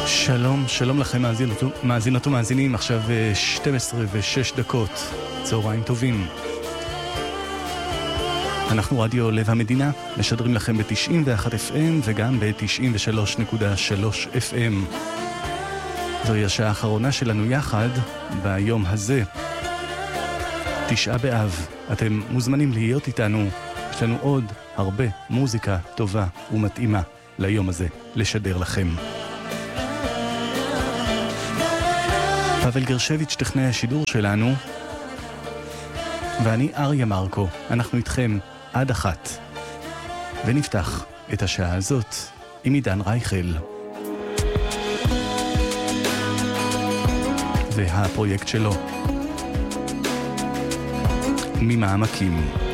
שלום, שלום לכם מאזינות ומאזינים, עכשיו 12:06, צהריים טובים. אנחנו רדיו לב המדינה, משדרים לכם ב-91 FM וגם ב-93.3 FM. זוהי השעה האחרונה שלנו יחד ביום הזה, 9 באב. אתם מוזמנים להיות איתנו, יש לנו עוד הרבה מוזיקה טובה ומתאימה ליום הזה לשדר לכם. פבל גרשביץ' טכנאי השידור שלנו, ואני אריה מרקו. אנחנו איתכם עד 1, ונפתח את השעה הזאת עם עידן רייכל והפרויקט שלו ממעמקים.